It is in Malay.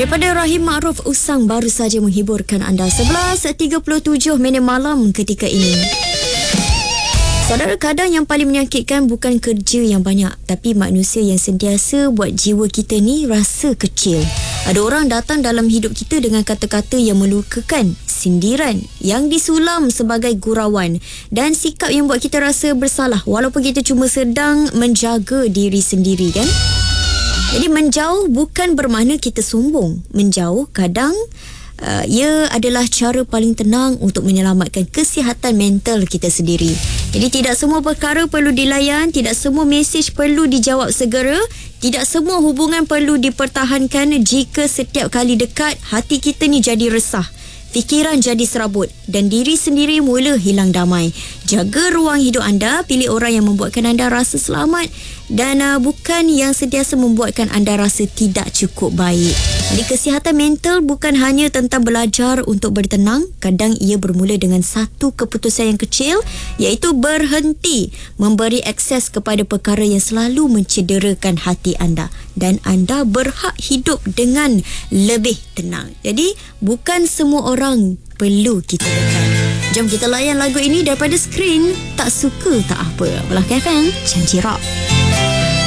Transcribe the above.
Daripada Rahim Ma'ruf Usang baru saja menghiburkan anda 11.37 minit malam ketika ini. Saudara, kadang yang paling menyakitkan bukan kerja yang banyak, tapi manusia yang sentiasa buat jiwa kita ni rasa kecil. Ada orang datang dalam hidup kita dengan kata-kata yang melukakan, sindiran yang disulam sebagai gurauan dan sikap yang buat kita rasa bersalah walaupun kita cuma sedang menjaga diri sendiri, kan? Jadi menjauh bukan bermakna kita sombong. Menjauh kadang ia adalah cara paling tenang untuk menyelamatkan kesihatan mental kita sendiri. Jadi tidak semua perkara perlu dilayan, tidak semua mesej perlu dijawab segera, tidak semua hubungan perlu dipertahankan. Jika setiap kali dekat, hati kita ni jadi resah, fikiran jadi serabut dan diri sendiri mula hilang damai. Jaga ruang hidup anda, pilih orang yang membuatkan anda rasa selamat dan bukan yang sentiasa membuatkan anda rasa tidak cukup baik. Jadi kesihatan mental bukan hanya tentang belajar untuk bertenang. Kadang ia bermula dengan satu keputusan yang kecil, iaitu berhenti memberi akses kepada perkara yang selalu mencederakan hati anda. Dan anda berhak hidup dengan lebih tenang. Jadi bukan semua orang perlu kita dekat. Jom kita layan lagu ini daripada Skrin, Tak Suka Tak Apa. Melaka FM, Janji Rock.